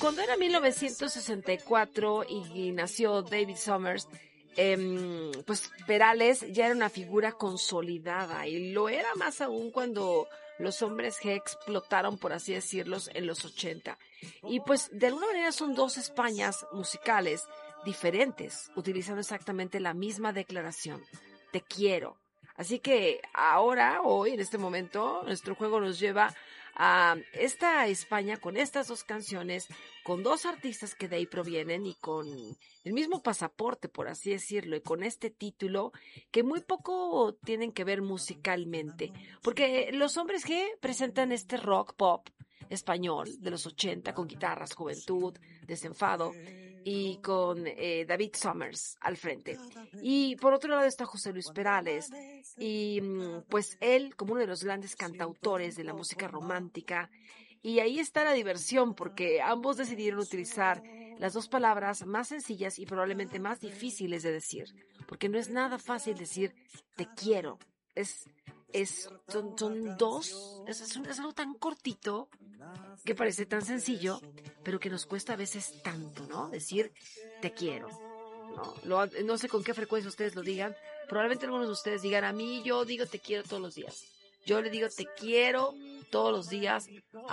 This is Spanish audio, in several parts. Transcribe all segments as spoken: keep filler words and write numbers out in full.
cuando era mil novecientos sesenta y cuatro y, y nació David Summers, eh, pues Perales ya era una figura consolidada y lo era más aún cuando los hombres G explotaron, por así decirlos, en los ochenta. Y pues de alguna manera son dos Españas musicales diferentes, utilizando exactamente la misma declaración. Te quiero. Así que ahora, hoy, en este momento, nuestro juego nos lleva a esta España con estas dos canciones, con dos artistas que de ahí provienen y con el mismo pasaporte, por así decirlo, y con este título que muy poco tienen que ver musicalmente, porque los hombres G presentan este rock pop español de los ochenta con guitarras, juventud, desenfado, y con eh, David Summers al frente. Y por otro lado está José Luis Perales, y pues él como uno de los grandes cantautores de la música romántica. Y ahí está la diversión, porque ambos decidieron utilizar las dos palabras más sencillas y probablemente más difíciles de decir, porque no es nada fácil decir te quiero. Es, es, son, son dos, es, es, es algo tan cortito que parece tan sencillo, pero que nos cuesta a veces tanto, ¿no? Decir te quiero. No, lo, no sé con qué frecuencia ustedes lo digan. Probablemente algunos de ustedes digan, a mí yo digo te quiero todos los días. Yo le digo te quiero todos los días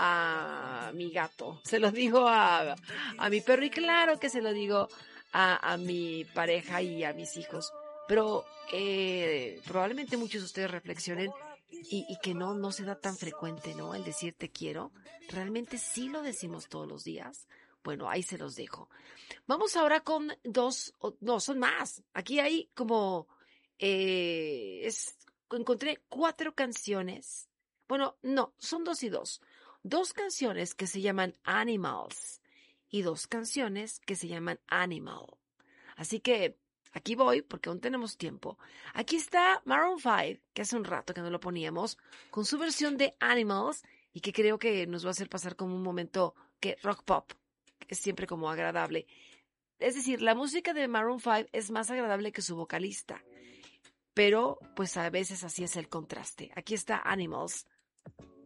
a mi gato. Se lo digo a, a mi perro y claro que se lo digo a, a mi pareja y a mis hijos. Pero eh, probablemente muchos de ustedes reflexionen y, y que no, no se da tan frecuente, ¿no? El decir te quiero. Realmente sí lo decimos todos los días. Bueno, ahí se los dejo. Vamos ahora con dos, no, son más. Aquí hay como, eh, es, encontré cuatro canciones. Bueno, no, son dos y dos. Dos canciones que se llaman Animals y dos canciones que se llaman Animal. Así que aquí voy porque aún tenemos tiempo. Aquí está Maroon five, que hace un rato que no lo poníamos, con su versión de Animals y que creo que nos va a hacer pasar como un momento que rock pop es siempre como agradable. Es decir, la música de Maroon five es más agradable que su vocalista, pero pues a veces así es el contraste. Aquí está Animals.